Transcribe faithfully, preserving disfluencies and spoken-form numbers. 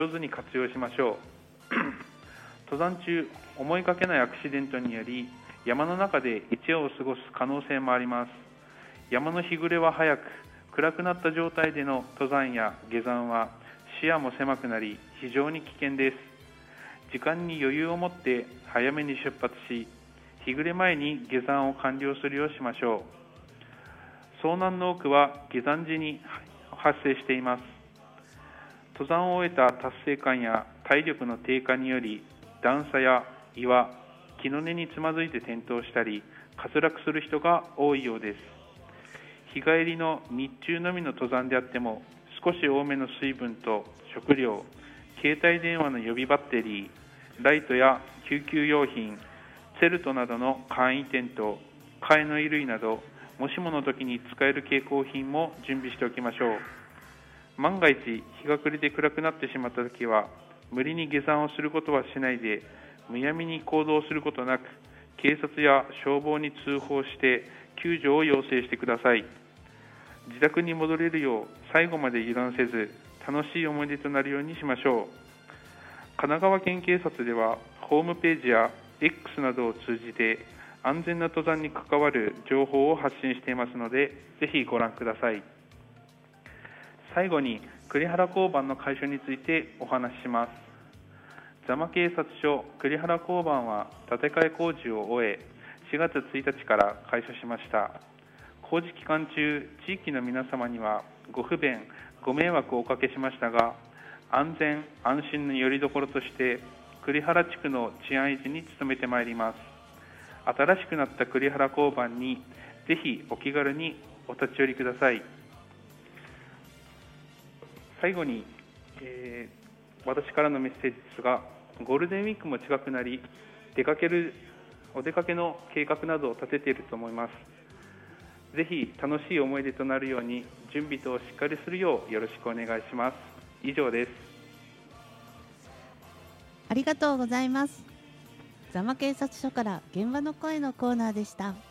上手に活用しましょう。登山中、思いがけないアクシデントにより山の中で一夜を過ごす可能性もあります。山の日暮れは早く、暗くなった状態での登山や下山は視野も狭くなり非常に危険です。時間に余裕を持って早めに出発し、日暮れ前に下山を完了するようしましょう。遭難の多くは下山時に発生しています。登山を終えた達成感や体力の低下により段差や岩、木の根につまずいて転倒したり滑落する人が多いようです。日帰りの日中のみの登山であっても少し多めの水分と食料、携帯電話の予備バッテリー、ライトや救急用品、セルトなどの簡易テント、替えの衣類などもしもの時に使える携行品も準備しておきましょう。万が一日が暮れて暗くなってしまった時は無理に下山をすることはしないで、むやみに行動することなく警察や消防に通報して救助を要請してください。自宅に戻れるよう最後まで油断せず楽しい思い出となるようにしましょう。神奈川県警察ではホームページや X などを通じて安全な登山に関わる情報を発信していますので、ぜひご覧ください。最後に栗原交番の開所についてお話しします。座間警察署栗原交番は建て替え工事を終え、しがつついたちから開所しました。工事期間中、地域の皆様にはご不便、ご迷惑をおかけしましたが、安全・安心の拠り所として栗原地区の治安維持に努めてまいります。新しくなった栗原交番にぜひお気軽にお立ち寄りください。最後に、えー、私からのメッセージですが、ゴールデンウィークも近くなり、出かけるお出かけの計画などを立てていると思います。ぜひ楽しい思い出となるように準備等をしっかりするようよろしくお願いします。以上です。 ありがとうございます。座間警察署から現場の声のコーナーでした。